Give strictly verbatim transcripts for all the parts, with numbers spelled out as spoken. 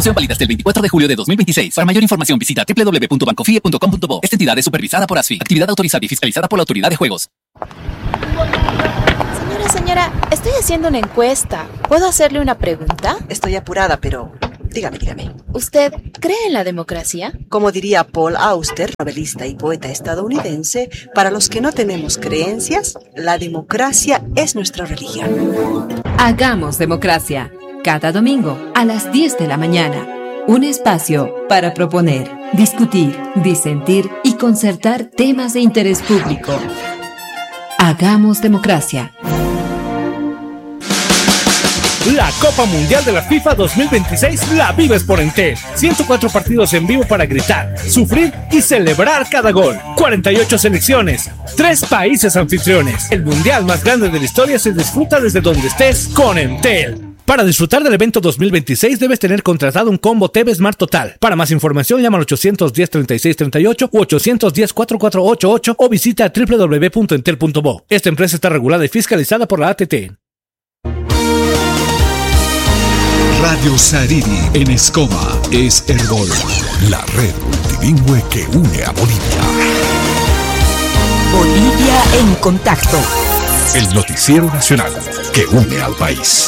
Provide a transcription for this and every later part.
Promoción válida hasta el veinticuatro de julio de dos mil veintiséis. Para mayor información visita doble u doble u doble u punto bancofie punto com punto bo. Esta entidad es supervisada por ASFI. Actividad autorizada y fiscalizada por la Autoridad de Juegos. Señora, señora, estoy haciendo una encuesta. ¿Puedo hacerle una pregunta? Estoy apurada, pero dígame, dígame. ¿Usted cree en la democracia? Como diría Paul Auster, novelista y poeta estadounidense, para los que no tenemos creencias, la democracia es nuestra religión. Hagamos democracia. Cada domingo a las diez de la mañana. Un espacio para proponer, discutir, disentir y concertar temas de interés público. Hagamos democracia. La Copa Mundial de la FIFA dos mil veintiséis la vives por Entel. ciento cuatro partidos en vivo para gritar, sufrir y celebrar cada gol. cuarenta y ocho selecciones, tres países anfitriones. El mundial más grande de la historia se disfruta desde donde estés con Entel. Para disfrutar del evento dos mil veintiséis debes tener contratado un combo T V Smart Total. Para más información llama al ochocientos diez, treinta y seis treinta y ocho u ochocientos diez, cuarenta y cuatro ochenta y ocho o visita doble u doble u doble u punto entel punto bo. Esta empresa está regulada y fiscalizada por la A T T. Radio Sariri en Escoba es Herbol, la red multilingüe que une a Bolivia. Bolivia en contacto. El noticiero nacional que une al país.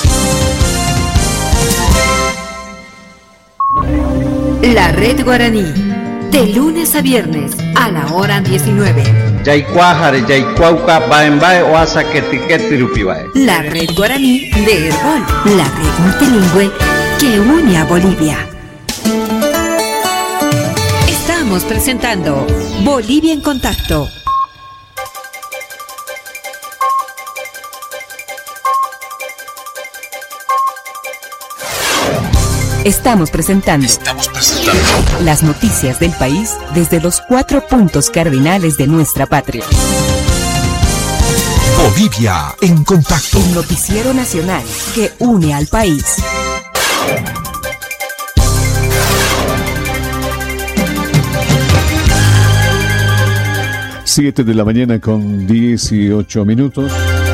La Red Guaraní, de lunes a viernes a la hora diecinueve. La Red Guaraní de Herbol, la red multilingüe que une a Bolivia. Estamos presentando Bolivia en contacto. Estamos presentando, Estamos presentando las noticias del país desde los cuatro puntos cardinales de nuestra patria. Bolivia en contacto. El noticiero nacional que une al país. Siete de la mañana con dieciocho minutos.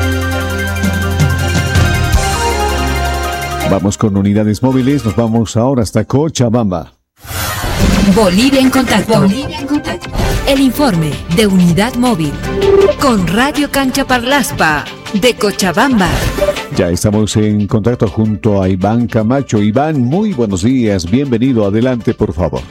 Vamos con unidades móviles, nos vamos ahora hasta Cochabamba. Bolivia en contacto. Bolivia en contacto. El informe de unidad móvil con Radio Cancha Parlaspa de Cochabamba. Ya estamos en contacto junto a Iván Camacho. Iván, muy buenos días, bienvenido, adelante por favor.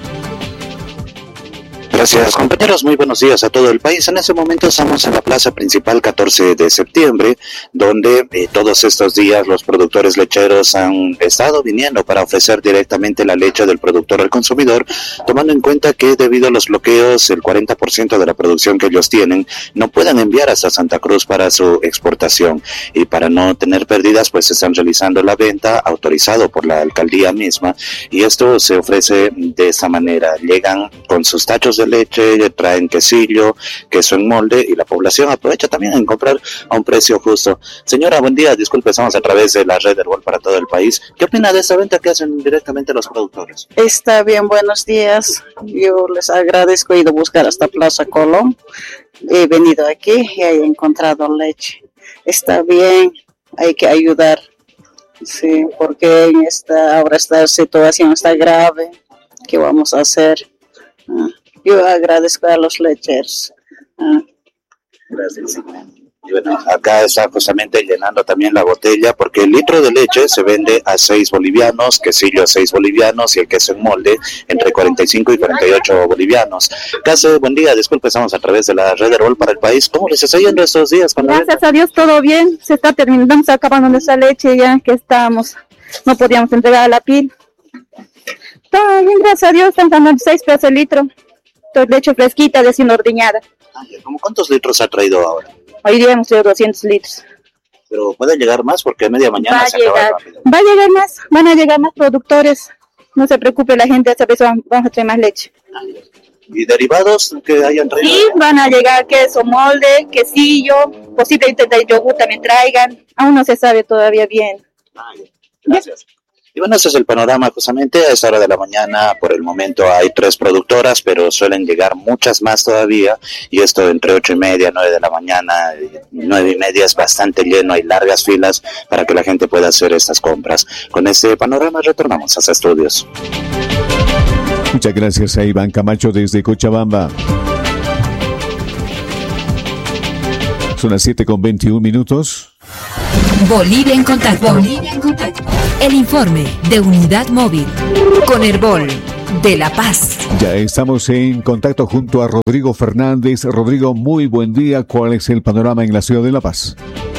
Gracias, compañeros. Muy buenos días a todo el país. En este momento estamos en la plaza principal catorce de septiembre, donde eh, todos estos días los productores lecheros han estado viniendo para ofrecer directamente la leche del productor al consumidor, tomando en cuenta que debido a los bloqueos, el cuarenta por ciento de la producción que ellos tienen no pueden enviar hasta Santa Cruz para su exportación. Y para no tener pérdidas, pues están realizando la venta autorizado por la alcaldía misma, y esto se ofrece de esta manera. Llegan con sus tachos de leche, traen quesillo, queso en molde, y la población aprovecha también en comprar a un precio justo. Señora, buen día, disculpe, estamos a través de la red Herbol para todo el país. ¿Qué opina de esta venta que hacen directamente los productores? Está bien, buenos días. Yo les agradezco, he ido a buscar hasta Plaza Colón, he venido aquí y he encontrado leche. Está bien, hay que ayudar, sí, porque en esta, ahora esta situación está grave. ¿Qué vamos a hacer? Ah. Yo agradezco a los lecheros. Ah. Gracias. Y bueno, acá está justamente llenando también la botella, porque el litro de leche se vende a seis bolivianos, quesillo a seis bolivianos y el queso en molde entre cuarenta y cinco y cuarenta y ocho bolivianos. Case, buen día, disculpe, estamos a través de la red Herbol para el país. ¿Cómo les está yendo estos días? Gracias a Dios, todo bien. Se está terminando, estamos acabando nuestra leche ya que estamos, no podíamos entregar a la pil. Todo bien, gracias a Dios, están dando seis pesos el litro. Leche fresquita, recién ordeñada. Ah, ¿cómo cuántos litros ha traído ahora? Hoy día hemos traído doscientos litros. Pero puede llegar más porque a media mañana va se llegar, acaba rápido. Va a llegar más, van a llegar más productores. No se preocupe la gente, esta vez vamos a traer más leche. ¿Y derivados que hayan traído? Sí, van a llegar queso molde, quesillo, posiblemente de yogur también traigan. Aún no se sabe todavía bien. Ah, gracias. Y bueno, ese es el panorama justamente a esta hora de la mañana. Por el momento hay tres productoras, pero suelen llegar muchas más todavía. Y esto entre ocho y media, nueve de la mañana, nueve y media es bastante lleno. Hay largas filas para que la gente pueda hacer estas compras. Con este panorama retornamos a los estudios. Muchas gracias a Iván Camacho desde Cochabamba. Son las siete con veintiún minutos. Bolivia en contacto. Bolivia en contacto. El informe de Unidad Móvil con Herbol de La Paz. Ya estamos en contacto junto a Rodrigo Fernández. Rodrigo, muy buen día. ¿Cuál es el panorama en la ciudad de La Paz?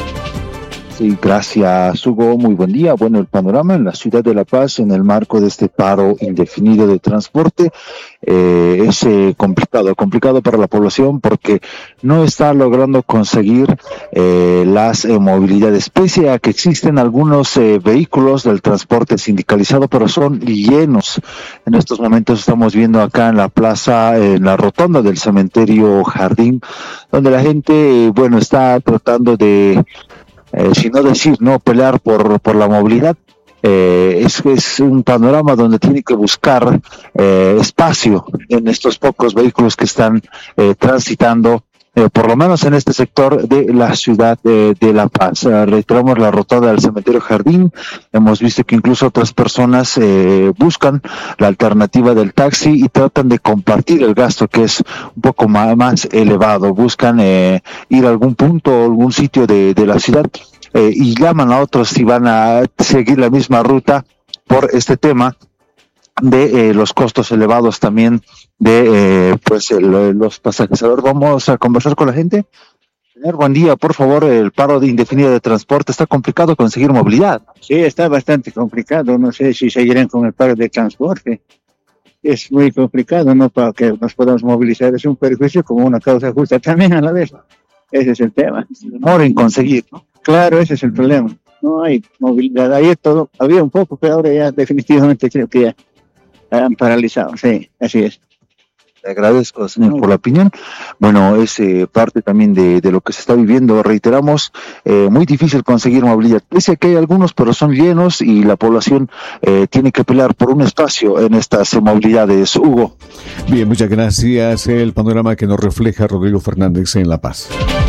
Sí, gracias, Hugo. Muy buen día. Bueno, el panorama en la ciudad de La Paz en el marco de este paro indefinido de transporte eh, es eh, complicado, complicado para la población porque no está logrando conseguir eh, las eh, movilidades, pese a que existen algunos eh, vehículos del transporte sindicalizado, pero son llenos. En estos momentos estamos viendo acá en la plaza, en la rotonda del cementerio Jardín, donde la gente, eh, bueno, está tratando de Eh, si no decir, no pelear por, por la movilidad. Eh, es, es un panorama donde tiene que buscar eh, espacio en estos pocos vehículos que están eh, transitando, eh, por lo menos en este sector de la ciudad de, de La Paz. Eh, reiteramos la rotonda del cementerio Jardín. Hemos visto que incluso otras personas eh, buscan la alternativa del taxi y tratan de compartir el gasto, que es un poco más, más elevado. Buscan eh, ir a algún punto o algún sitio de, de la ciudad eh, y llaman a otros si van a seguir la misma ruta por este tema de eh, los costos elevados también de eh, pues el, los pasajes. A ver, vamos a conversar con la gente. Señor, buen día, por favor. El paro de indefinido de transporte, está complicado conseguir movilidad. Sí, está bastante complicado. No sé si seguirán con el paro de transporte. Es muy complicado, ¿no? Para que nos podamos movilizar. Es un perjuicio como una causa justa también a la vez. Ese es el tema. Ahora en conseguir, ¿no? Claro, ese es el problema. No hay movilidad. Ayer todo había un poco, pero ahora ya definitivamente creo que ya han paralizado. Sí, así es. Le agradezco, señor, por la opinión. Bueno, es eh, parte también de, de lo que se está viviendo. Reiteramos, eh, muy difícil conseguir movilidad. Pese a que hay algunos, pero son llenos y la población eh, tiene que pelear por un espacio en estas eh, movilidades. Hugo. Bien, muchas gracias. El panorama que nos refleja Rodrigo Fernández en La Paz.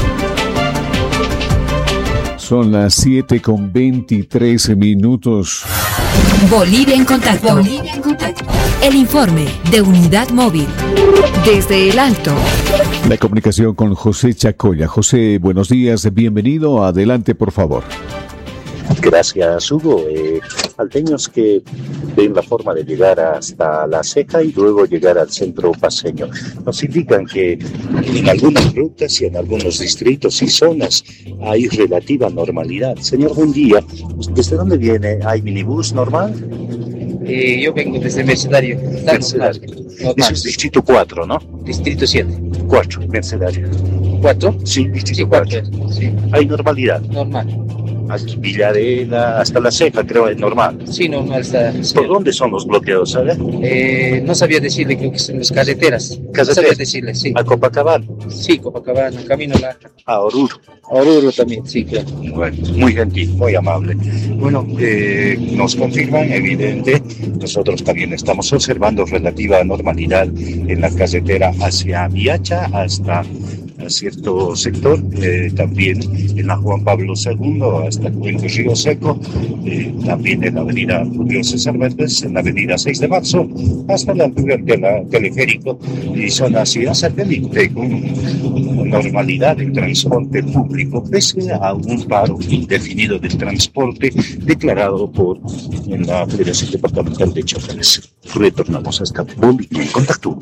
Son las siete con veintitrés minutos. Bolivia en contacto. Bolivia en contacto. El informe de Unidad Móvil desde el Alto. La comunicación con José Chacoya. José, buenos días, bienvenido. Adelante, por favor. Gracias, Hugo. Eh, alteños que ven la forma de llegar hasta La Ceja y luego llegar al centro paceño. Nos indican que en algunas rutas y en algunos distritos y zonas hay relativa normalidad. Señor, buen día. ¿Desde dónde viene? ¿Hay minibús normal? Eh, yo vengo desde Mercedario. Mercedario. Eso es distrito cuatro, ¿no? Distrito siete. cuatro, Mercedario. ¿cuatro? Sí, distrito sí, cuatro. Sí. ¿Hay normalidad? Normal. Aquí Villarena, hasta La Ceja, creo, es normal. Sí, normal está. ¿Por dónde son los bloqueos, sabe? Eh, no sabía decirle, creo que son las carreteras. ¿Carreteras? No sabía decirle, sí. ¿A Copacabana? Sí, Copacabana, Camino Largo. A Oruro. A Oruro también, sí, claro. Bueno, muy gentil, muy amable. Bueno, eh, nos confirman, evidente, nosotros también estamos observando relativa normalidad en la carretera hacia Viacha, hasta a cierto sector, eh, también en la Juan Pablo segundo hasta el Puente Río Seco, eh, también en la avenida Julio César Verdes, en la avenida seis de marzo, hasta la altura de la teleférico y zona ciudad satélite, con normalidad del transporte público, pese a un paro indefinido del transporte declarado por la Federación Departamental de Choferes. Retornamos hasta Bolivia en contacto.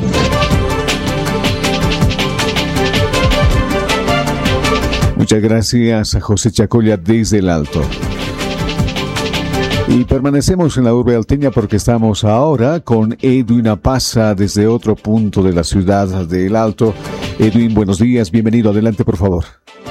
Muchas gracias a José Chacoya desde el Alto. Y permanecemos en la urbe alteña porque estamos ahora con Edwin Apaza desde otro punto de la ciudad del Alto. Edwin, buenos días, bienvenido, adelante por favor.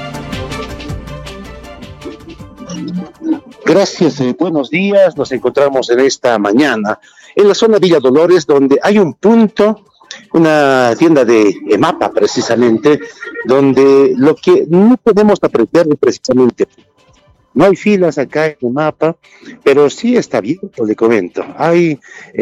Gracias, eh, buenos días, nos encontramos en esta mañana en la zona Villa Dolores, donde hay un punto, una tienda de EMAPA precisamente, donde lo que no podemos apreciar es precisamente No hay filas acá en el mapa, pero sí está abierto, le comento. Hay,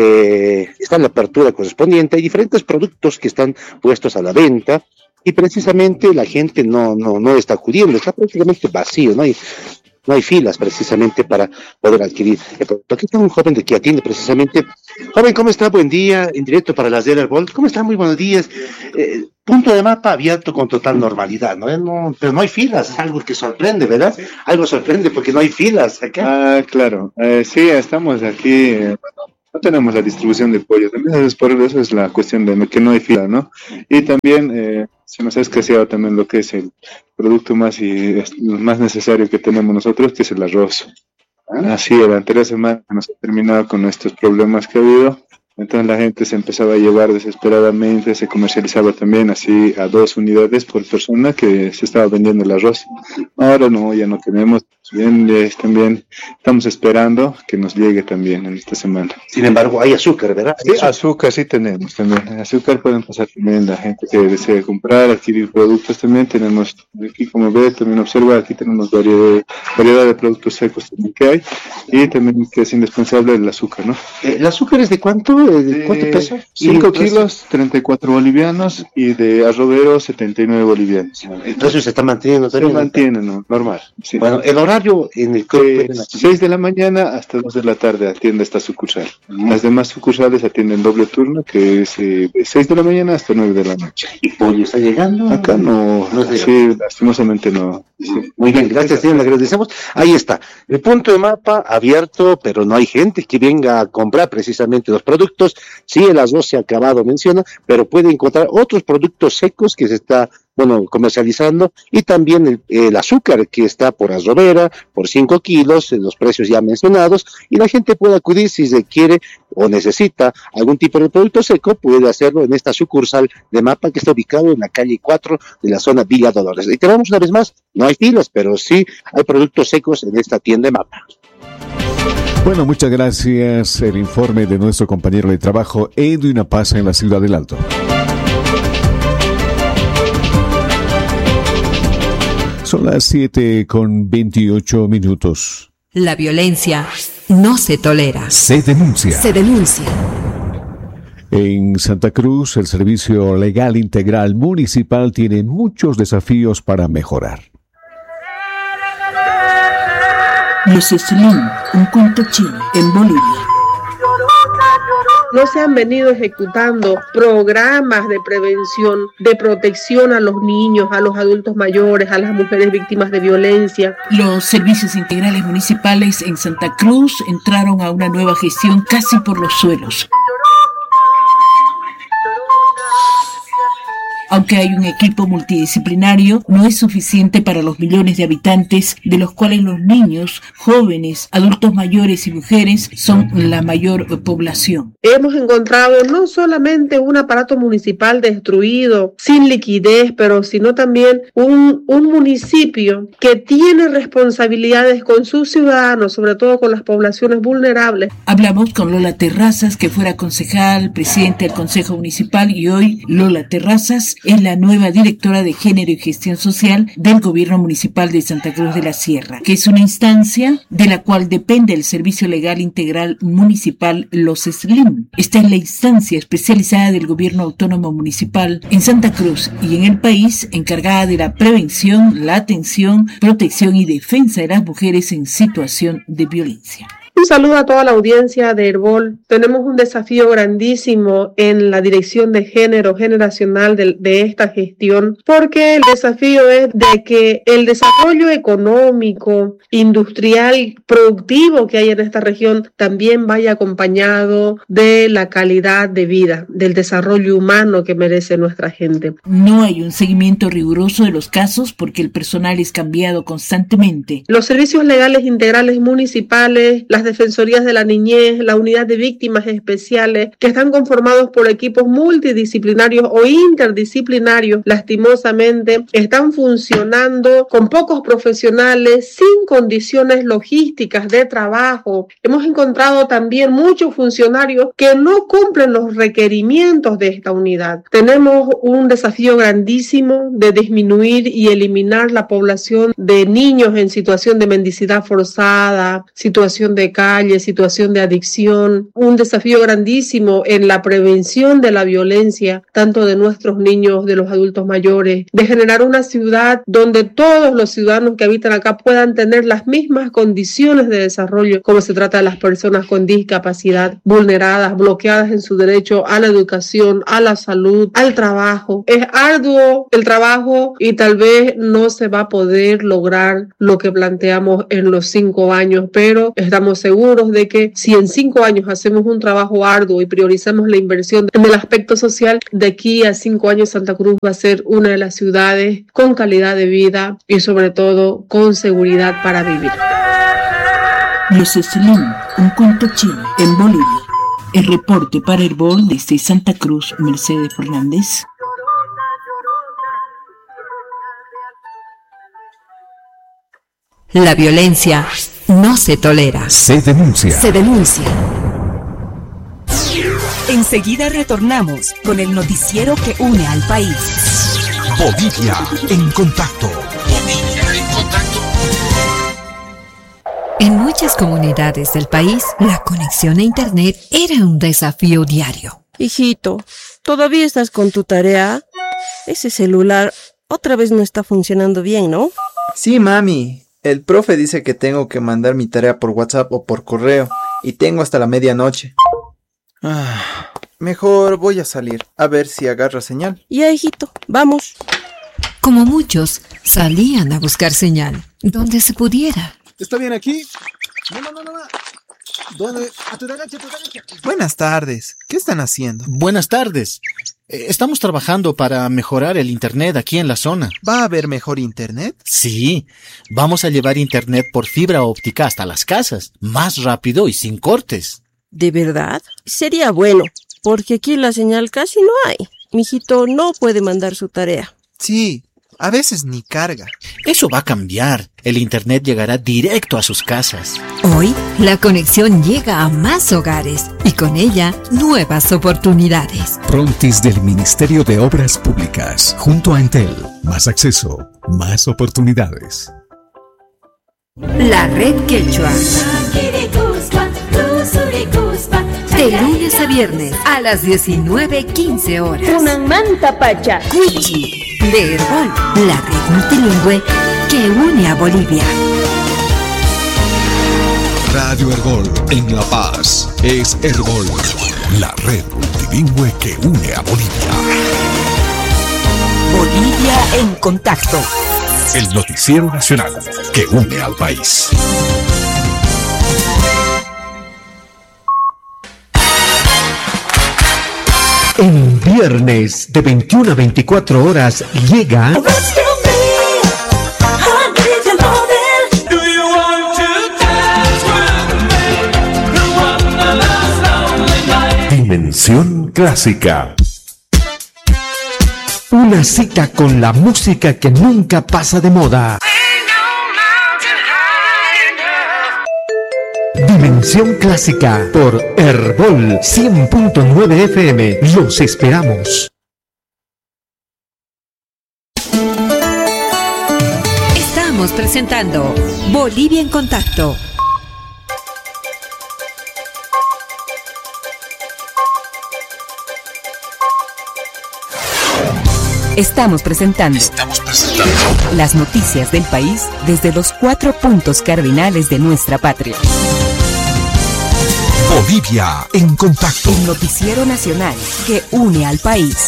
eh, está la apertura correspondiente, hay diferentes productos que están puestos a la venta y precisamente la gente no, no, no está acudiendo, está prácticamente vacío, no hay, no hay filas precisamente para poder adquirir. Aquí está un joven de que atiende precisamente. Joven, ¿cómo está? Buen día, en directo para las de Herbol. ¿Cómo está? Muy buenos días. Eh, punto de mapa abierto con total normalidad, ¿no? no pero no hay filas, algo que sorprende, ¿verdad? Sí. Algo sorprende porque no hay filas acá. Ah, claro. Eh, sí, estamos aquí, eh, no tenemos la distribución de pollo, también es por eso es la cuestión de que no hay fila, ¿no? Y también eh, se nos ha escaseado también lo que es el producto más y más necesario que tenemos nosotros, que es el arroz. ¿Ah? Así, la anterior semana nos ha terminado con estos problemas que ha habido. Entonces la gente se empezaba a llevar desesperadamente, se comercializaba también así a dos unidades por persona que se estaba vendiendo el arroz. Ahora no, ya no tenemos, bien, también estamos esperando que nos llegue también en esta semana. Sin embargo, hay azúcar, ¿verdad? Sí, azúcar sí tenemos también. Azúcar pueden pasar también la gente que desea comprar, adquirir productos también. Tenemos aquí, como ve, también observa, aquí tenemos variedad, variedad de productos secos también que hay y también que es indispensable el azúcar, ¿no? ¿El azúcar es de cuánto? ¿De cuánto pesa? cinco kilos, treinta y cuatro bolivianos y de arrobero setenta y nueve bolivianos. ¿El precio se está manteniendo también? Se mantiene, ¿no? Normal. Sí. Bueno, el horario en el que seis de la mañana hasta dos de la tarde atiende esta sucursal. Mm. Las demás sucursales atienden doble turno, que es eh, de seis de la mañana hasta nueve de la noche. ¿Y pollo está llegando? Acá no, no sí, lastimosamente no. Sí. Muy bien, gracias, señor, le agradecemos. Ahí está, el punto de mapa abierto, pero no hay gente que venga a comprar precisamente los productos. Sí, el arroz se ha acabado, menciona, pero puede encontrar otros productos secos que se está, bueno, comercializando y también el, el azúcar que está por arrobera, por cinco kilos, los precios ya mencionados, y la gente puede acudir si se quiere o necesita algún tipo de producto seco, puede hacerlo en esta sucursal de Mapa que está ubicado en la calle cuatro de la zona Villa Dolores. Y tenemos una vez más, no hay filas, pero sí hay productos secos en esta tienda de Mapa. Bueno, muchas gracias. El informe de nuestro compañero de trabajo, Edwin Apaza, en la Ciudad del Alto. Son las siete con veintiocho minutos. La violencia no se tolera. Se denuncia. Se denuncia. En Santa Cruz, el Servicio Legal Integral Municipal tiene muchos desafíos para mejorar. Los Slim, un cuento chino en Bolivia. No se han venido ejecutando programas de prevención, de protección a los niños, a los adultos mayores, a las mujeres víctimas de violencia. Los servicios integrales municipales en Santa Cruz entraron a una nueva gestión casi por los suelos. Aunque hay un equipo multidisciplinario, no es suficiente para los millones de habitantes, de los cuales los niños, jóvenes, adultos mayores y mujeres son la mayor población. Hemos encontrado no solamente un aparato municipal destruido, sin liquidez, pero sino también un, un municipio que tiene responsabilidades con sus ciudadanos, sobre todo con las poblaciones vulnerables. Hablamos con Lola Terrazas, que fuera concejal, presidente del Consejo Municipal, y hoy Lola Terrazas es la nueva directora de Género y Gestión Social del Gobierno Municipal de Santa Cruz de la Sierra, que es una instancia de la cual depende el Servicio Legal Integral Municipal, los Slim. Esta es la instancia especializada del Gobierno Autónomo Municipal en Santa Cruz y en el país, encargada de la prevención, la atención, protección y defensa de las mujeres en situación de violencia. Un saludo a toda la audiencia de Herbol. Tenemos un desafío grandísimo en la dirección de género generacional de, de esta gestión, porque el desafío es de que el desarrollo económico, industrial, productivo que hay en esta región también vaya acompañado de la calidad de vida, del desarrollo humano que merece nuestra gente. No hay un seguimiento riguroso de los casos porque el personal es cambiado constantemente. Los servicios legales integrales municipales, las defensorías de la niñez, la unidad de víctimas especiales, que están conformados por equipos multidisciplinarios o interdisciplinarios, lastimosamente están funcionando con pocos profesionales, sin condiciones logísticas de trabajo. Hemos encontrado también muchos funcionarios que no cumplen los requerimientos de esta unidad. Tenemos un desafío grandísimo de disminuir y eliminar la población de niños en situación de mendicidad forzada, situación de calle, situación de adicción. Un desafío grandísimo en la prevención de la violencia, tanto de nuestros niños, de los adultos mayores, de generar una ciudad donde todos los ciudadanos que habitan acá puedan tener las mismas condiciones de desarrollo, como se trata de las personas con discapacidad, vulneradas, bloqueadas en su derecho a la educación, a la salud, al trabajo. Es arduo el trabajo y tal vez no se va a poder lograr lo que planteamos en los cinco años, pero estamos seguros de que si en cinco años hacemos un trabajo arduo y priorizamos la inversión en el aspecto social, de aquí a cinco años Santa Cruz va a ser una de las ciudades con calidad de vida y sobre todo con seguridad para vivir. Los Slim, un cuento chino en Bolivia. El reporte para Herbol desde Santa Cruz, Mercedes Fernández. La violencia no se tolera. Se denuncia. Se denuncia. Enseguida retornamos con el noticiero que une al país. Bolivia en contacto. Bolivia en contacto. En muchas comunidades del país, la conexión a Internet era un desafío diario. Hijito, ¿todavía estás con tu tarea? Ese celular otra vez no está funcionando bien, ¿no? Sí, mami. El profe dice que tengo que mandar mi tarea por WhatsApp o por correo y tengo hasta la medianoche. Ah, mejor voy a salir a ver si agarra señal. Ya, hijito, vamos. Como muchos, salían a buscar señal, donde se pudiera. ¿Está bien aquí? No, no, no, no. ¿Dónde? A tu derecha, a tu derecha. Buenas tardes. ¿Qué están haciendo? Buenas tardes. Estamos trabajando para mejorar el internet aquí en la zona. ¿Va a haber mejor internet? Sí, vamos a llevar internet por fibra óptica hasta las casas, más rápido y sin cortes. ¿De verdad? Sería bueno, porque aquí la señal casi no hay. Mijito no puede mandar su tarea. Sí, a veces ni carga. Eso va a cambiar. El internet llegará directo a sus casas. Hoy, la conexión llega a más hogares y con ella, nuevas oportunidades. Frontis del Ministerio de Obras Públicas, junto a Entel. Más acceso, más oportunidades. La Red Quechua. De lunes a viernes a las diecinueve quince horas. Tunamanta Pacha. Cuichi. De Herbol, la red multilingüe que une a Bolivia. Radio Herbol en La Paz es Herbol, la red multilingüe que une a Bolivia. Bolivia en contacto. El noticiero nacional que une al país. En viernes de veintiuna a veinticuatro horas llega Dimensión Clásica. Una cita con la música que nunca pasa de moda. Dimensión Clásica por Herbol cien punto nueve F M. Los esperamos. Estamos presentando Bolivia en Contacto. Estamos presentando, Estamos presentando las noticias del país desde los cuatro puntos cardinales de nuestra patria. Bolivia en Contacto. El noticiero nacional que une al país.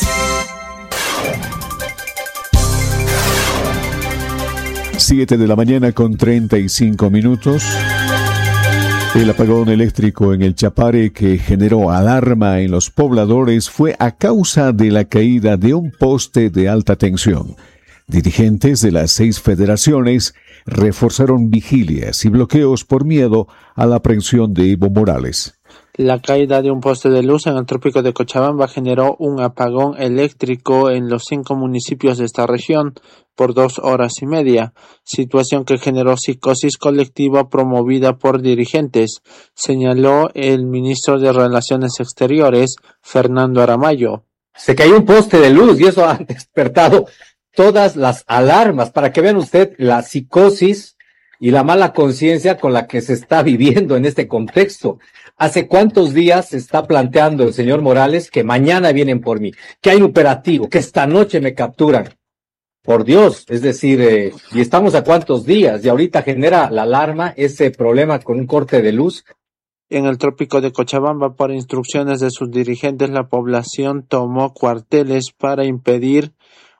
Siete de la mañana con treinta y cinco minutos. El apagón eléctrico en el Chapare que generó alarma en los pobladores fue a causa de la caída de un poste de alta tensión. Dirigentes de las seis federaciones reforzaron vigilias y bloqueos por miedo a la aprehensión de Evo Morales. La caída de un poste de luz en el trópico de Cochabamba generó un apagón eléctrico en los cinco municipios de esta región por dos horas y media, situación que generó psicosis colectiva promovida por dirigentes, señaló el ministro de Relaciones Exteriores, Fernando Aramayo. Se cayó un poste de luz y eso ha despertado todas las alarmas, para que vean usted la psicosis y la mala conciencia con la que se está viviendo en este contexto. ¿Hace cuántos días se está planteando el señor Morales que mañana vienen por mí, que hay un operativo, que esta noche me capturan? Por Dios, es decir, eh, y estamos a cuántos días y ahorita genera la alarma ese problema con un corte de luz. En el trópico de Cochabamba, por instrucciones de sus dirigentes, la población tomó cuarteles para impedir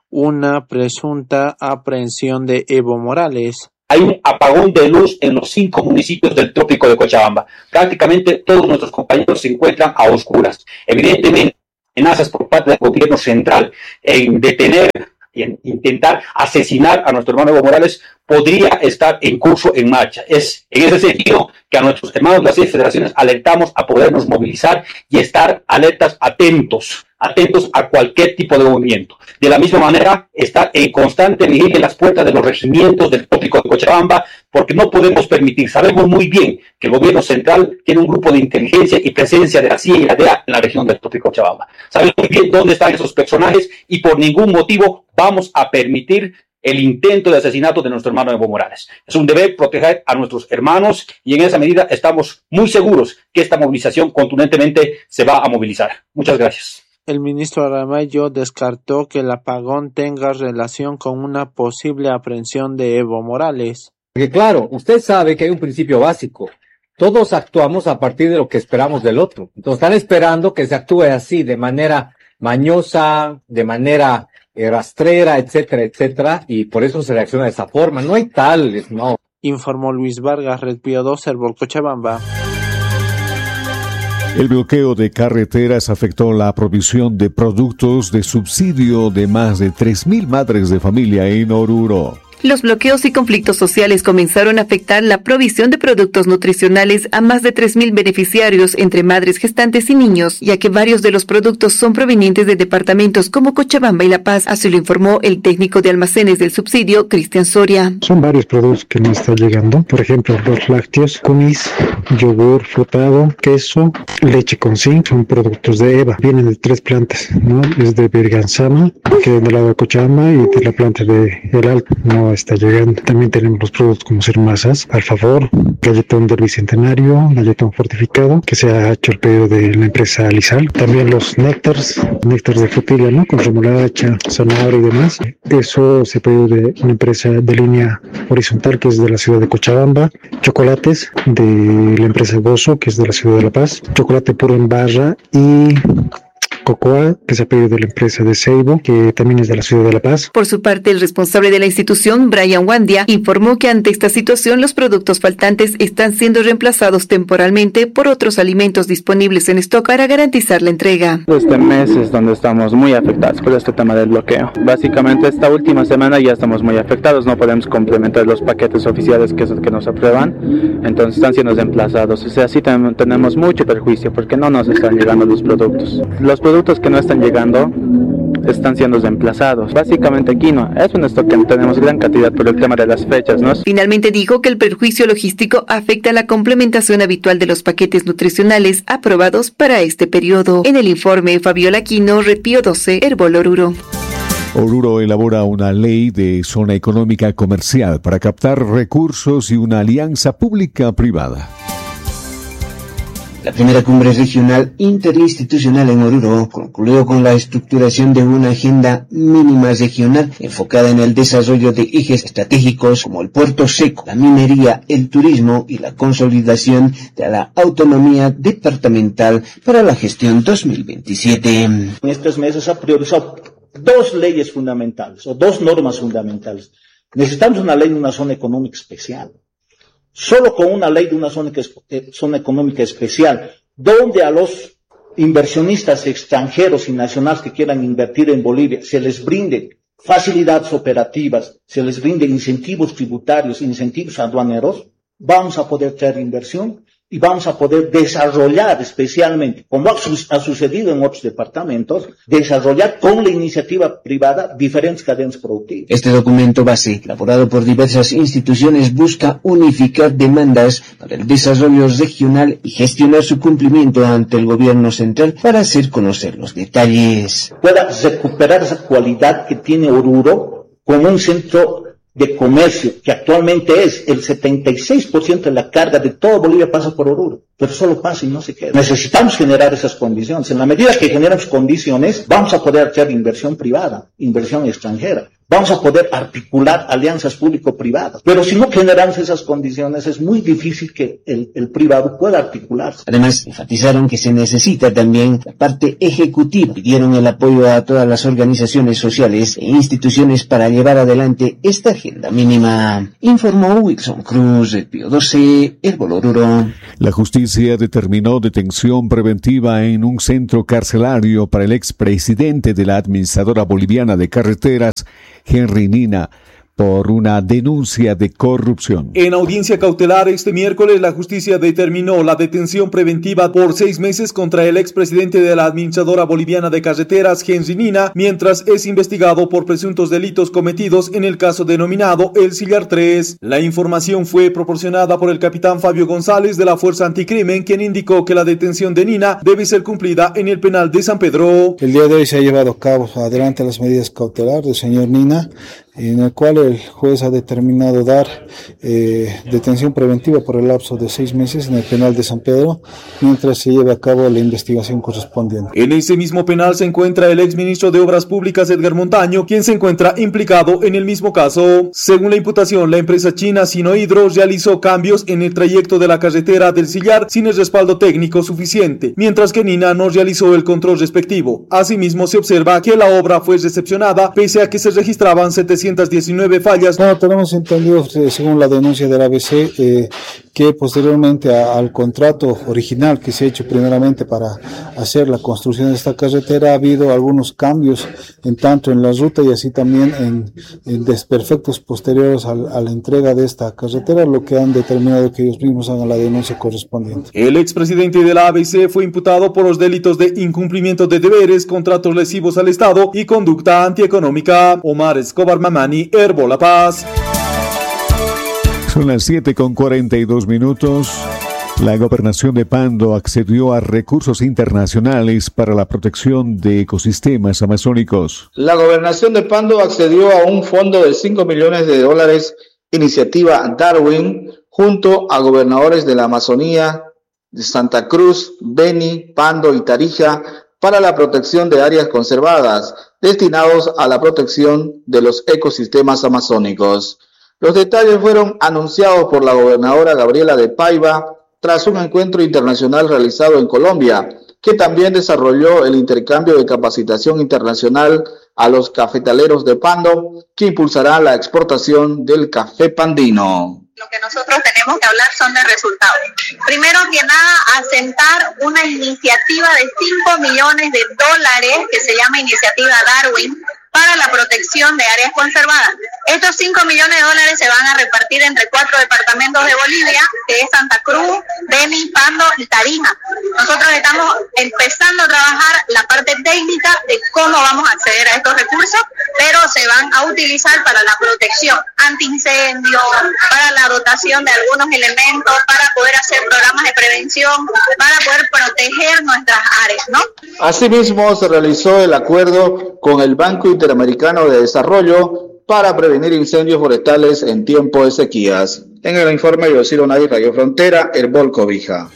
una presunta aprehensión de Evo Morales. Hay un apagón de luz en los cinco municipios del trópico de Cochabamba. Prácticamente todos nuestros compañeros se encuentran a oscuras. Evidentemente, amenazas por parte del gobierno central en detener y en intentar asesinar a nuestro hermano Evo Morales podría estar en curso, en marcha. Es en ese sentido que a nuestros hermanos de las seis federaciones alertamos a podernos movilizar y estar alertas, atentos, atentos a cualquier tipo de movimiento. De la misma manera, estar en constante vigilia en las puertas de los regimientos del trópico de Cochabamba, porque no podemos permitir, sabemos muy bien que el gobierno central tiene un grupo de inteligencia y presencia de la C I A y la D E A en la región del trópico de Cochabamba. Sabemos muy bien dónde están esos personajes y por ningún motivo vamos a permitir el intento de asesinato de nuestro hermano Evo Morales. Es un deber proteger a nuestros hermanos y en esa medida estamos muy seguros que esta movilización contundentemente se va a movilizar. Muchas gracias. El ministro Aramayo descartó que el apagón tenga relación con una posible aprehensión de Evo Morales. Porque claro, usted sabe que hay un principio básico. Todos actuamos a partir de lo que esperamos del otro. Entonces están esperando que se actúe así, de manera mañosa, de manera rastrera, etcétera, etcétera, y por eso se reacciona de esa forma. No hay tales, no. Informó Luis Vargas, Red Pío dos, Herbol Cochabamba. El bloqueo de carreteras afectó la provisión de productos de subsidio de más de tres mil madres de familia en Oruro. Los bloqueos y conflictos sociales comenzaron a afectar la provisión de productos nutricionales a más de tres mil beneficiarios entre madres gestantes y niños, ya que varios de los productos son provenientes de departamentos como Cochabamba y La Paz, así lo informó el técnico de almacenes del subsidio, Cristian Soria. Son varios productos que no están llegando, por ejemplo, los lácteos, kumis, yogur frutado, queso, leche con zinc, son productos de EVA, vienen de tres plantas, ¿no? Es de Berganzama, que es del lado de Cochabamba, y de la planta de El Alto, ¿no? Está llegando. También tenemos los productos como ser masas, alfavor, galletón del Bicentenario, galletón fortificado, que se ha hecho el pedido de la empresa Lizal. También los néctares, néctares de frutilla, ¿no? Con remolacha, zanahoria y demás. Eso se pedido de una empresa de línea horizontal, que es de la ciudad de Cochabamba. Chocolates de la empresa Gozo, que es de la ciudad de La Paz. Chocolate puro en barra y cocoa, que se ha pedido de la empresa de Seibo, que también es de la ciudad de La Paz. Por su parte, el responsable de la institución, Brian Wandia, informó que ante esta situación los productos faltantes están siendo reemplazados temporalmente por otros alimentos disponibles en stock para garantizar la entrega. Este mes es donde estamos muy afectados por este tema del bloqueo. Básicamente esta última semana ya estamos muy afectados, no podemos complementar los paquetes oficiales que, que nos aprueban, entonces están siendo reemplazados. O sea, sí ten, tenemos mucho perjuicio porque no nos están llegando los productos. Los productos que no están llegando están siendo reemplazados. Básicamente aquí no, es un stock que tenemos gran cantidad por el tema de las fechas, ¿no? Finalmente dijo que el perjuicio logístico afecta la complementación habitual de los paquetes nutricionales aprobados para este periodo. En el informe, Fabiola Aquino, Red Pío doce, Herbol Oruro. Oruro elabora una ley de zona económica comercial para captar recursos y una alianza pública-privada. La primera cumbre regional interinstitucional en Oruro concluyó con la estructuración de una agenda mínima regional enfocada en el desarrollo de ejes estratégicos como el puerto seco, la minería, el turismo y la consolidación de la autonomía departamental para la gestión dos mil veintisiete. En estos meses se ha priorizado dos leyes fundamentales o dos normas fundamentales. Necesitamos una ley de una zona económica especial. Solo con una ley de una zona, zona económica especial, donde a los inversionistas extranjeros y nacionales que quieran invertir en Bolivia se les brinde facilidades operativas, se les rinden incentivos tributarios, incentivos aduaneros, vamos a poder traer inversión y vamos a poder desarrollar especialmente, como ha, su- ha sucedido en otros departamentos, desarrollar con la iniciativa privada diferentes cadenas productivas. Este documento base, elaborado por diversas instituciones, busca unificar demandas para el desarrollo regional y gestionar su cumplimiento ante el gobierno central para hacer conocer los detalles. Pueda recuperar esa cualidad que tiene Oruro como un centro de comercio, que actualmente es el setenta y seis por ciento de la carga de toda Bolivia pasa por Oruro, pero solo pasa y no se queda. Necesitamos generar esas condiciones. En la medida que generamos condiciones, vamos a poder hacer inversión privada, inversión extranjera. Vamos a poder articular alianzas público-privadas. Pero si no generamos esas condiciones, es muy difícil que el, el privado pueda articularse. Además, enfatizaron que se necesita también la parte ejecutiva. Pidieron el apoyo a todas las organizaciones sociales e instituciones para llevar adelante esta agenda mínima. Informó Wilson Cruz, el Pío doce, el Oruro. La justicia determinó detención preventiva en un centro carcelario para el expresidente de la Administradora Boliviana de Carreteras, Henry Nina, por una denuncia de corrupción. En audiencia cautelar este miércoles, la justicia determinó la detención preventiva por seis meses contra el expresidente de la Administradora Boliviana de Carreteras, Henry Nina, mientras es investigado por presuntos delitos cometidos en el caso denominado El Sillar tres. La información fue proporcionada por el capitán Fabio González de la Fuerza Anticrimen, quien indicó que la detención de Nina debe ser cumplida en el penal de San Pedro. El día de hoy se ha llevado a cabo adelante las medidas cautelares del señor Nina, en el cual el juez ha determinado dar eh, detención preventiva por el lapso de seis meses en el penal de San Pedro, mientras se lleva a cabo la investigación correspondiente. En ese mismo penal se encuentra el exministro de Obras Públicas Edgar Montaño, quien se encuentra implicado en el mismo caso. Según la imputación, la empresa china Sinohydro realizó cambios en el trayecto de la carretera del Sillar sin el respaldo técnico suficiente, mientras que Nina no realizó el control respectivo. Asimismo, se observa que la obra fue recepcionada pese a que se registraban setecientas diecinueve fallas. No, tenemos entendido, según la denuncia del A B C, eh, que posteriormente a, al contrato original que se ha hecho primeramente para hacer la construcción de esta carretera, ha habido algunos cambios en tanto en la ruta y así también en, en desperfectos posteriores a, a la entrega de esta carretera, lo que han determinado que ellos mismos hagan la denuncia correspondiente. El expresidente de la A B C fue imputado por los delitos de incumplimiento de deberes, contratos lesivos al Estado y conducta antieconómica. Omar Escobar Mamani, Herbo La Paz. Son las siete con cuarenta y dos minutos. La gobernación de Pando accedió a recursos internacionales para la protección de ecosistemas amazónicos. La gobernación de Pando accedió a un fondo de cinco millones de dólares, iniciativa Darwin, junto a gobernadores de la Amazonía, de Santa Cruz, Beni, Pando y Tarija, para la protección de áreas conservadas, destinados a la protección de los ecosistemas amazónicos. Los detalles fueron anunciados por la gobernadora Gabriela de Paiva tras un encuentro internacional realizado en Colombia, que también desarrolló el intercambio de capacitación internacional a los cafetaleros de Pando, que impulsará la exportación del café pandino. Lo que nosotros tenemos que hablar son de resultados. Primero que nada, asentar una iniciativa de cinco millones de dólares que se llama Iniciativa Darwin para la protección de áreas conservadas. Estos cinco millones de dólares se van a repartir entre cuatro departamentos de Bolivia, que es Santa Cruz, Beni, Pando y Tarija. Nosotros estamos empezando a trabajar la parte técnica de cómo vamos a acceder a estos recursos, pero se van a utilizar para la protección antiincendio, para la dotación de algunos elementos, para poder hacer programas de prevención, para poder proteger nuestras áreas, ¿no? Asimismo, se realizó el acuerdo con el Banco Interamericano de Desarrollo para prevenir incendios forestales en tiempo de sequías. En el informe de Osiro Nadir, Radio Frontera, Herbol Cobija.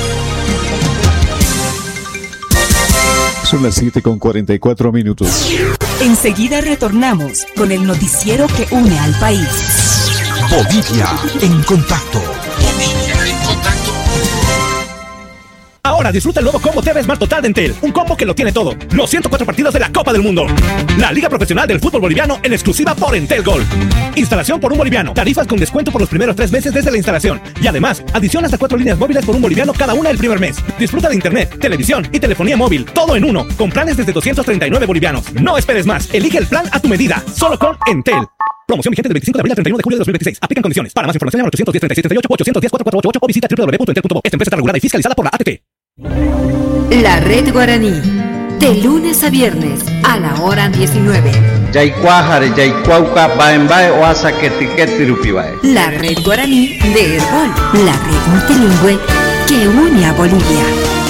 Son las siete con cuarenta y cuatro minutos. Enseguida retornamos con el noticiero que une al país. Bolivia en contacto. Bolivia en contacto. Ahora Ahora disfruta el nuevo combo T V Smart Total de Entel, un combo que lo tiene todo. Los ciento cuatro partidos de la Copa del Mundo. La Liga Profesional del Fútbol Boliviano en exclusiva por Entel Gold. Instalación por un boliviano. Tarifas con descuento por los primeros tres meses desde la instalación. Y además, adición hasta cuatro líneas móviles por un boliviano cada una el primer mes. Disfruta de internet, televisión y telefonía móvil, todo en uno, con planes desde doscientos treinta y nueve bolivianos. No esperes más. Elige el plan a tu medida, solo con Entel. Promoción vigente del veinticinco de abril al treinta y uno de julio de dos mil veintiséis. Aplican condiciones. Para más información, llama al ochocientos diez, treinta y siete, treinta y ocho, ochocientos diez, cuatro cuatro ocho ocho o visita doble u doble u doble u punto entel punto bo. Esta empresa está regulada y fiscalizada por la A T T. La Red Guaraní. De lunes a viernes a la hora diecinueve. Yaicuajare, Yaicuauca, Baembae, Oasa, Ketiqueti, Rupibae. La Red Guaraní de Herbol. La red multilingüe que une a Bolivia.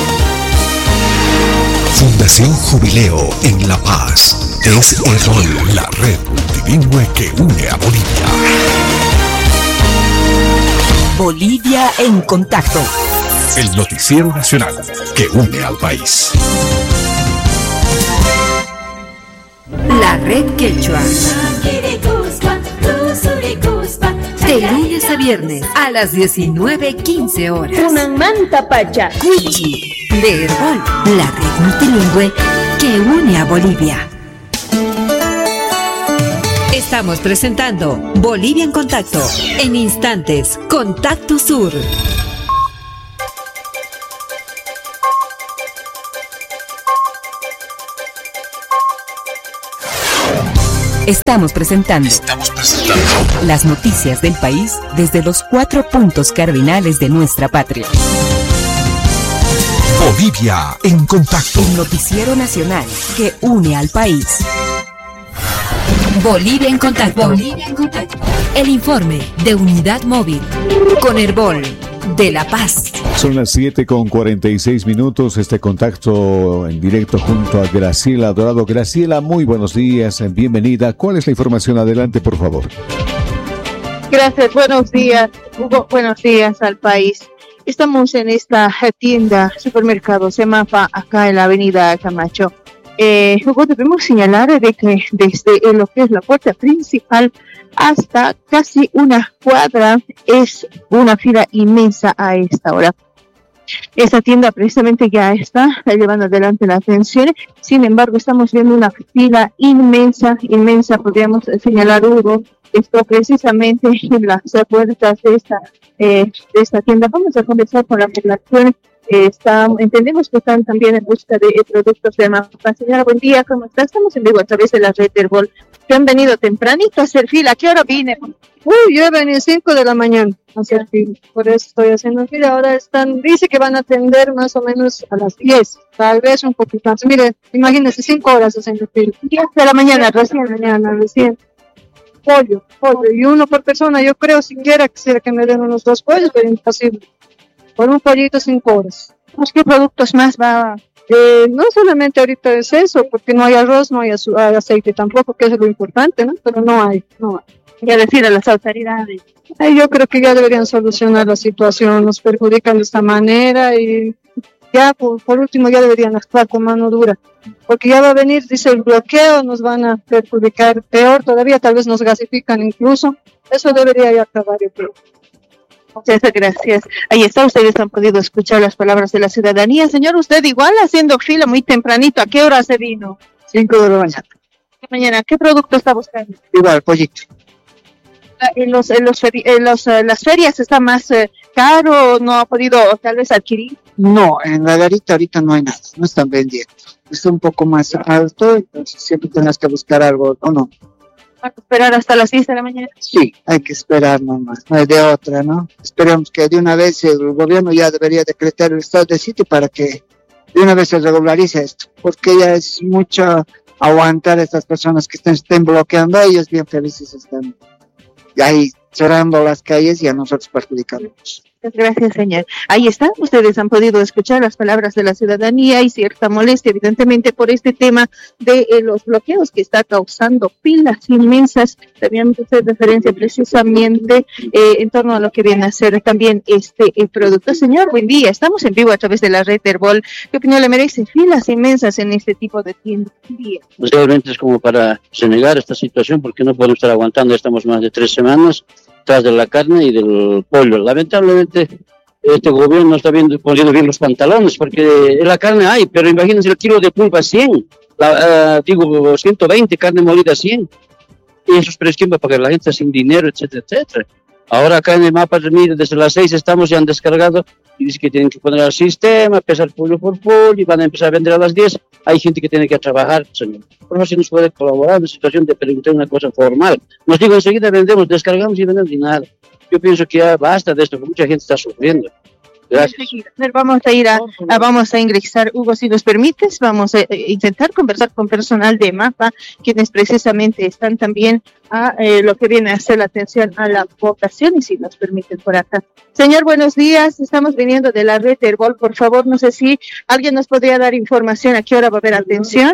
Fundación Jubileo en La Paz. Es Herbol, la red multilingüe que une a Bolivia. Bolivia en contacto. El noticiero nacional que une al país. La Red Quechua. De lunes a viernes a las diecinueve quince horas. Una manta pacha. Cuichi. De Herbol. La red multilingüe que une a Bolivia. Estamos presentando Bolivia en Contacto. En instantes, Contacto Sur. Estamos presentando, Estamos presentando las noticias del país desde los cuatro puntos cardinales de nuestra patria. Bolivia en Contacto. El noticiero nacional que une al país. Bolivia en Contacto. Bolivia en Contacto. El informe de Unidad Móvil con Herbol de La Paz. Son las siete con cuarenta y seis minutos. Este contacto en directo junto a Graciela Dorado. Graciela, muy buenos días, bienvenida. ¿Cuál es la información? Adelante, por favor. Gracias, buenos días, Hugo, buenos días al país. Estamos en esta tienda, supermercado Semafa, acá en la avenida Camacho. Eh, Hugo, debemos señalar de que desde lo que es la puerta principal hasta casi una cuadra es una fila inmensa a esta hora. Esta tienda precisamente ya está llevando adelante la atención, sin embargo estamos viendo una fila inmensa, inmensa, podríamos señalar, Hugo, esto precisamente en las puertas de esta, eh, de esta tienda. Vamos a comenzar con la población. Eh, está, entendemos que están también en busca de eh, productos de Mafa. Señora, buen día, ¿cómo está? Estamos en vivo a través de la red Herbol. Que han venido tempranito a hacer fila. ¿A qué hora vine? Uy, yo he venido cinco de la mañana a hacer fila. Por eso estoy haciendo fila. Ahora están, dice que van a atender más o menos a las diez. Tal vez un poquito más. Mire, imagínese, cinco horas haciendo fila. diez de la mañana, recién. mañana, recién. Pollo, pollo. Y uno por persona. Yo creo, siquiera quisiera que me den unos dos pollos, pero imposible. Por un pollito, cinco horas. ¿Qué productos más va? Eh, no solamente ahorita es eso, porque no hay arroz, no hay aceite tampoco, que es lo importante, ¿no? Pero no hay, no hay. Ya decir a las autoridades. Ay, yo creo que ya deberían solucionar la situación, nos perjudican de esta manera y ya por, por último ya deberían actuar con mano dura, porque ya va a venir, dice, el bloqueo, nos van a perjudicar peor todavía, tal vez nos gasifican incluso, eso debería ya acabar, yo creo. Muchas gracias. Ahí está, ustedes han podido escuchar las palabras de la ciudadanía. Señor, usted igual haciendo fila muy tempranito, ¿a qué hora se vino? Cinco de la mañana. Mañana, ¿qué producto está buscando? Igual, pollito. En los, en los, feri en los uh, las ferias está más uh, caro, no ha podido tal vez adquirir. No, en la garita ahorita no hay nada, no están vendiendo. Está un poco más alto, entonces siempre tienes que buscar algo, ¿o no? ¿Hay que esperar hasta las seis de la mañana? Sí, hay que esperar nomás, no hay de otra, ¿no? Esperemos que de una vez el gobierno ya debería decretar el estado de sitio para que de una vez se regularice esto, porque ya es mucho aguantar a estas personas que estén, estén bloqueando, ellos bien felices están ahí cerrando las calles y a nosotros perjudicamos. Gracias, señor. Ahí está, ustedes han podido escuchar las palabras de la ciudadanía y cierta molestia, evidentemente, por este tema de eh, los bloqueos que está causando filas inmensas. También hacer referencia precisamente eh, en torno a lo que viene a ser también este el producto. Señor, buen día. Estamos en vivo a través de la red Herbol. ¿Qué opinión le merece? Filas inmensas en este tipo de tiendas. Buen día. Pues realmente es como para negar esta situación, porque no podemos estar aguantando. Estamos más de tres semanas tras de la carne y del pollo. Lamentablemente este gobierno no está viendo, poniendo bien los pantalones, porque la carne hay, pero imagínense el kilo de pulpa cien, la, uh, digo ciento veinte, carne molida cien, y esos precios quién va a pagar, la gente sin dinero, etcétera, etcétera. Ahora acá en el mapa, mire, desde las seis estamos, ya han descargado, y dice que tienen que poner al sistema, pesar pollo por pollo, y van a empezar a vender a las diez. Hay gente que tiene que trabajar, señor. Por favor, si nos puede colaborar en una situación de preguntar una cosa formal. Nos digo, enseguida vendemos, descargamos y vendemos y nada. Yo pienso que ya basta de esto, porque mucha gente está sufriendo. Gracias. Vamos a ir a, a vamos a ingresar, Hugo, si nos permites, vamos a eh, intentar conversar con personal de MAPA, quienes precisamente están también a eh, lo que viene a ser la atención a la votación, y si nos permiten por acá. Señor, buenos días, estamos viniendo de la red Herbol, por favor, no sé si alguien nos podría dar información a qué hora va a haber atención.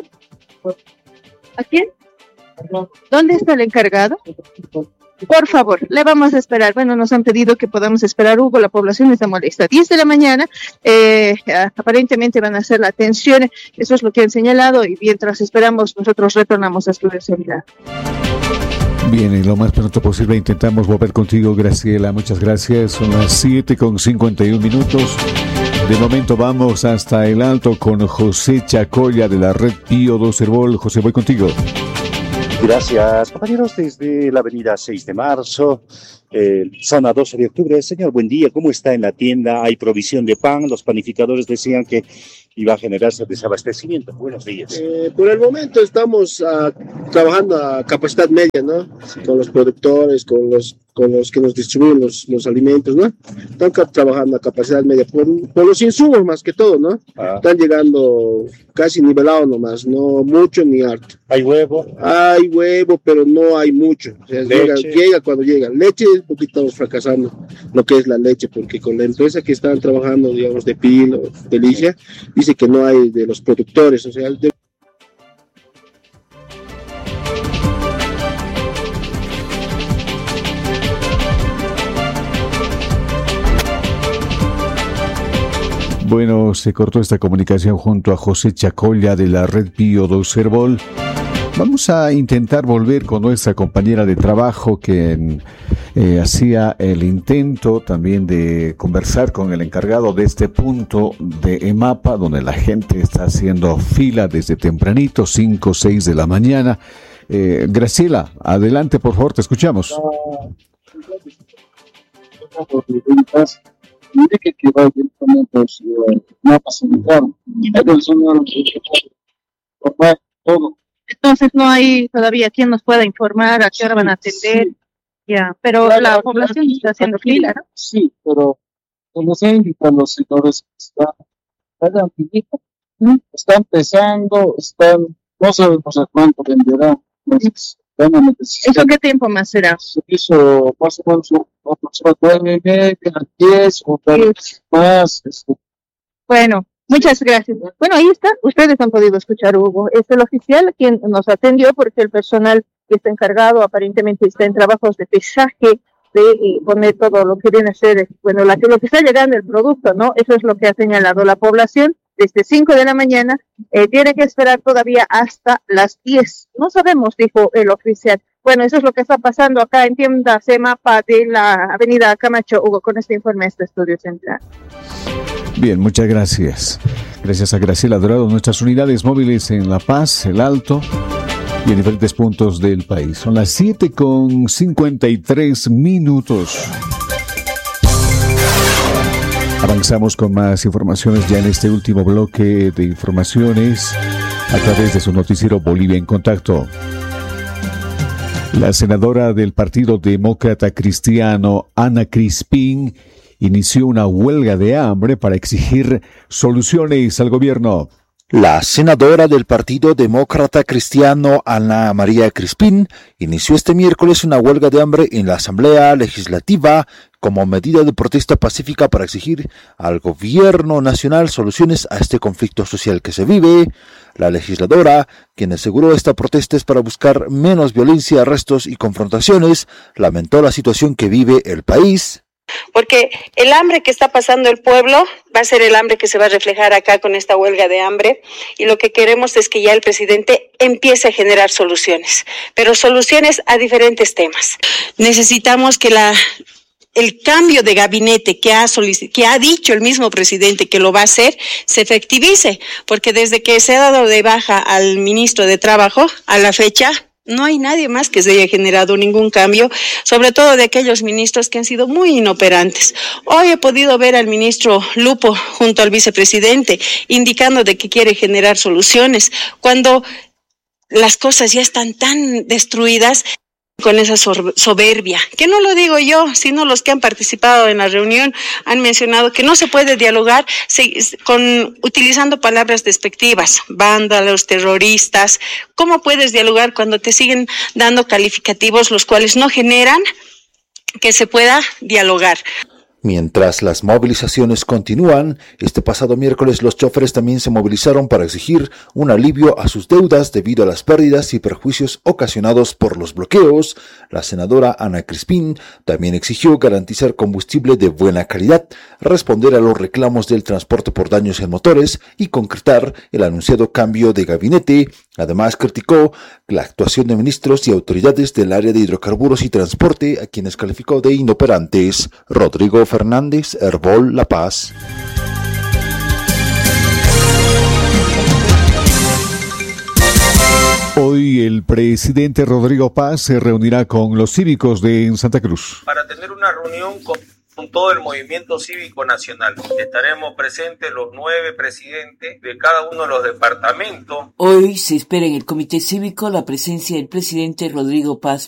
¿A quién? ¿Dónde está el encargado? Por favor, le vamos a esperar. Bueno, nos han pedido que podamos esperar, Hugo, la población está molesta. diez de la mañana, eh, aparentemente van a hacer la atención, eso es lo que han señalado, y mientras esperamos, nosotros retornamos a Estudio Seguridad. Bien, y lo más pronto posible intentamos volver contigo, Graciela. Muchas gracias. Son las siete con cincuenta y un minutos. De momento vamos hasta el Alto con José Chacolla de la red Pío dos Herbol. José, voy contigo. Gracias, compañeros, desde la avenida seis de marzo, eh, zona doce de octubre. Señor, buen día, ¿cómo está en la tienda? ¿Hay provisión de pan? Los panificadores decían que iba a generarse desabastecimiento. Buenos días. Eh, por el momento estamos uh, trabajando a capacidad media, ¿no? Sí. Con los productores, con los con los que nos distribuyen los, los alimentos, ¿no? Están trabajando a capacidad media, por, por los insumos más que todo, ¿no? Ah. Están llegando casi nivelados nomás, no mucho ni harto. ¿Hay huevo? Hay huevo, pero no hay mucho. O sea, llega, llega cuando llega. Leche, un poquito estamos fracasando, lo que es la leche, porque con la empresa que están trabajando, digamos, de Pil o Delicia, dice que no hay de los productores, o sea, de Bueno, se cortó esta comunicación junto a José Chacolla de la red Pío dos Herbol. Vamos a intentar volver con nuestra compañera de trabajo que eh, hacía el intento también de conversar con el encargado de este punto de EMAPA, donde la gente está haciendo fila desde tempranito, cinco o seis de la mañana. Eh, Graciela, adelante, por favor, te escuchamos. Indique que va directamente los eh, mapas central. Todo. Entonces no hay todavía quien nos pueda informar a qué hora van a atender. Sí. Ya, pero la, la población está haciendo fila, ¿no? Sí, pero como se indica, los sectores que están, ¿Mm? están pesando, están, no sabemos a cuánto venderán. Entonces, ¿eso qué tiempo más será? Eso más o menos otros nueve y media, diez o tal más. Esto. Bueno, muchas gracias. Bueno, ahí está. Ustedes han podido escuchar, Hugo. Es el oficial quien nos atendió, porque el personal que está encargado aparentemente está en trabajos de pesaje, de eh, poner todo lo que viene a ser, bueno, la, lo que está llegando el producto, ¿no? Eso es lo que ha señalado la población. Desde cinco de la mañana, eh, tiene que esperar todavía hasta las diez. No sabemos, dijo el oficial. Bueno, eso es lo que está pasando acá en tienda EMAPA de la avenida Camacho, Hugo, con este informe de este estudio central. Bien, muchas gracias. Gracias a Graciela Dorado, nuestras unidades móviles en La Paz, El Alto y en diferentes puntos del país. Son las siete con cincuenta y tres minutos. Avanzamos con más informaciones ya en este último bloque de informaciones a través de su noticiero Bolivia en Contacto. La senadora del Partido Demócrata Cristiano, Ana Crispín, inició una huelga de hambre para exigir soluciones al gobierno. La senadora del Partido Demócrata Cristiano, Ana María Crispín, inició este miércoles una huelga de hambre en la Asamblea Legislativa como medida de protesta pacífica para exigir al gobierno nacional soluciones a este conflicto social que se vive. La legisladora, quien aseguró esta protesta es para buscar menos violencia, arrestos y confrontaciones, lamentó la situación que vive el país. Porque el hambre que está pasando el pueblo va a ser el hambre que se va a reflejar acá con esta huelga de hambre, y lo que queremos es que ya el presidente empiece a generar soluciones, pero soluciones a diferentes temas. Necesitamos que la el cambio de gabinete que ha solic- que ha dicho el mismo presidente que lo va a hacer, se efectivice, porque desde que se ha dado de baja al ministro de Trabajo, a la fecha, no hay nadie más que se haya generado ningún cambio, sobre todo de aquellos ministros que han sido muy inoperantes. Hoy he podido ver al ministro Lupo junto al vicepresidente indicando de que quiere generar soluciones, cuando las cosas ya están tan destruidas, con esa soberbia, que no lo digo yo, sino los que han participado en la reunión han mencionado que no se puede dialogar con utilizando palabras despectivas, vándalos, terroristas. ¿Cómo puedes dialogar cuando te siguen dando calificativos los cuales no generan que se pueda dialogar? Mientras las movilizaciones continúan, este pasado miércoles los choferes también se movilizaron para exigir un alivio a sus deudas debido a las pérdidas y perjuicios ocasionados por los bloqueos. La senadora Ana Crispín también exigió garantizar combustible de buena calidad, responder a los reclamos del transporte por daños en motores y concretar el anunciado cambio de gabinete. Además, criticó la actuación de ministros y autoridades del área de hidrocarburos y transporte, a quienes calificó de inoperantes. Rodrigo Fernández, Herbol, La Paz. Hoy el presidente Rodrigo Paz se reunirá con los cívicos de en Santa Cruz. Para tener una reunión con, con todo el movimiento cívico nacional. Estaremos presentes los nueve presidentes de cada uno de los departamentos. Hoy se espera en el Comité Cívico la presencia del presidente Rodrigo Paz